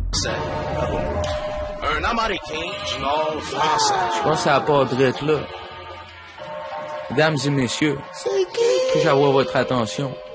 Un Américain du Nord français. Je pense que ça n'a pas drette là. Mesdames et messieurs, puis-je avoir votre attention?